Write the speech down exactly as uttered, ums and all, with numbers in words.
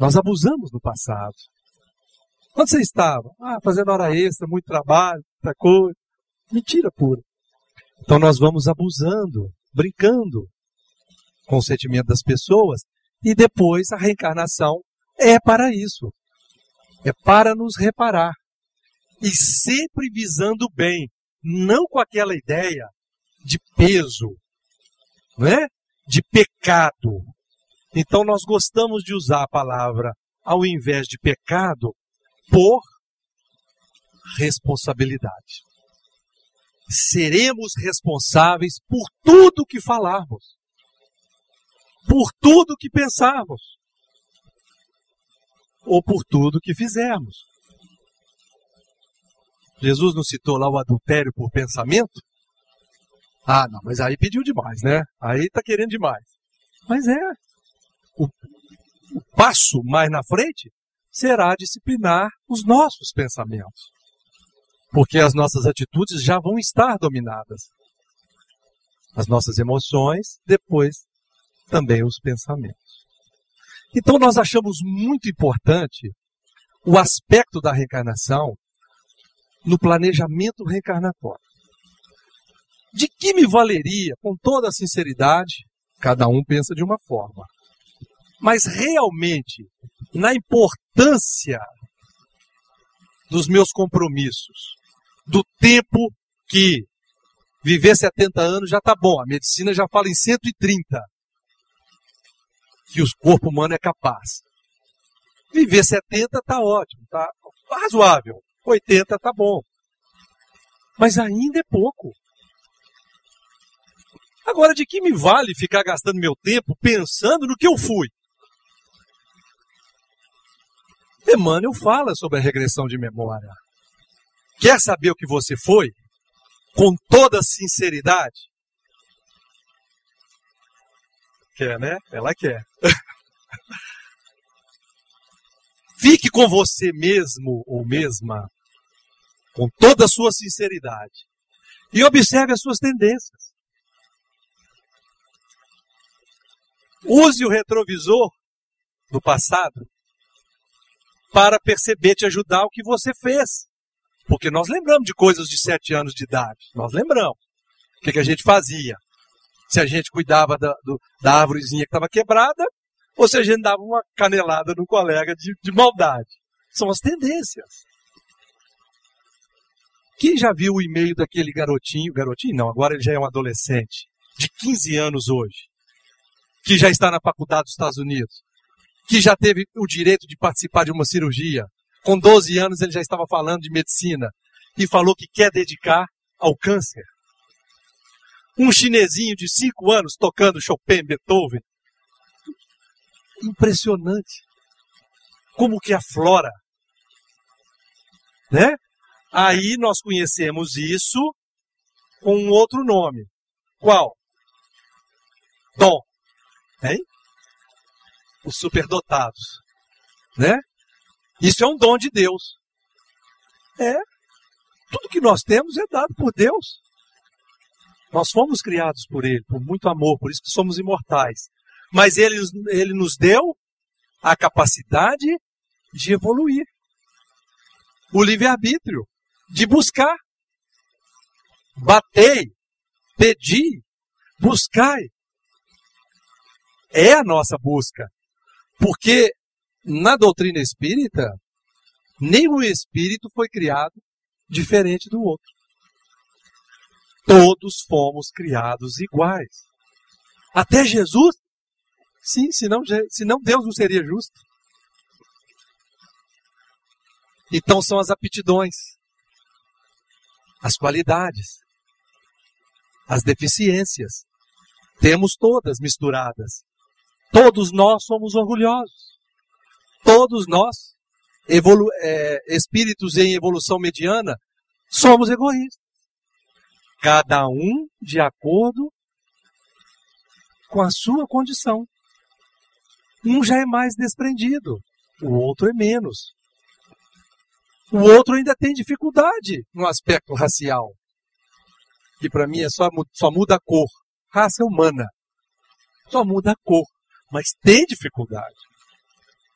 Nós abusamos no passado. Onde você estava? Ah, fazendo hora extra, muito trabalho, muita coisa. Mentira pura. Então nós vamos abusando, brincando com o sentimento das pessoas, e depois a reencarnação é para isso. É para nos reparar. E sempre visando o bem, não com aquela ideia de peso, não é? De pecado. Então nós gostamos de usar a palavra, ao invés de pecado, por responsabilidade. Seremos responsáveis por tudo que falarmos, por tudo que pensarmos, ou por tudo que fizermos. Jesus não citou lá o adultério por pensamento? Ah, não, mas aí pediu demais, né? Aí está querendo demais. Mas é, o, o passo mais na frente será disciplinar os nossos pensamentos. Porque as nossas atitudes já vão estar dominadas. As nossas emoções, depois também os pensamentos. Então nós achamos muito importante o aspecto da reencarnação no planejamento reencarnatório. De que me valeria, com toda a sinceridade, cada um pensa de uma forma, mas realmente, na importância dos meus compromissos, do tempo que viver setenta anos já está bom, a medicina já fala em cento e trinta, que o corpo humano é capaz. Viver setenta está ótimo, está razoável, oitenta está bom, mas ainda é pouco. Agora, de que me vale ficar gastando meu tempo pensando no que eu fui? Emmanuel fala sobre a regressão de memória. Quer saber o que você foi? Com toda sinceridade? Quer, né? Ela quer. Fique com você mesmo ou mesma, com toda a sua sinceridade, e observe as suas tendências. Use o retrovisor do passado para perceber, te ajudar o que você fez. Porque nós lembramos de coisas de sete anos de idade. Nós lembramos. O que, que a gente fazia? Se a gente cuidava da, do, da árvorezinha que estava quebrada, ou se a gente dava uma canelada no colega de, de maldade. São as tendências. Quem já viu o e-mail daquele garotinho, garotinho não, agora ele já é um adolescente, de quinze anos hoje, que já está na faculdade dos Estados Unidos, que já teve o direito de participar de uma cirurgia, com doze anos ele já estava falando de medicina, e falou que quer dedicar ao câncer. Um chinesinho de cinco anos tocando Chopin, Beethoven. Impressionante. Como que aflora. Né? Aí nós conhecemos isso com um outro nome. Qual? Dom. Hein? Os superdotados. Né? Isso é um dom de Deus. É. Tudo que nós temos é dado por Deus. Nós fomos criados por Ele, por muito amor, por isso que somos imortais. Mas Ele, ele nos deu a capacidade de evoluir. O livre-arbítrio, de buscar. Batei, pedi, buscai. É a nossa busca. Porque na doutrina espírita, nenhum espírito foi criado diferente do outro. Todos fomos criados iguais. Até Jesus? Sim, senão, senão Deus não seria justo. Então são as aptidões, as qualidades, as deficiências. Temos todas misturadas. Todos nós somos orgulhosos. Todos nós, evolu é, espíritos em evolução mediana, somos egoístas. Cada um de acordo com a sua condição. Um já é mais desprendido, o outro é menos. O outro ainda tem dificuldade no aspecto racial. Que para mim é só, só muda a cor. Raça humana. Só muda a cor. Mas tem dificuldade.